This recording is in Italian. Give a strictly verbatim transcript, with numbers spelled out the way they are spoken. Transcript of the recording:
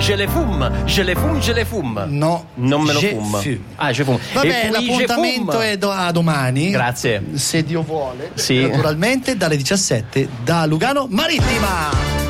je le fume, je le fume, je le fume. No, non me lo je fume. fume. Ah, je fume. Vabbè, E puis l'appuntamento je fume. è do- a domani. Grazie. Se Dio vuole. Sì. Naturalmente dalle diciassette da Lugano Marittima.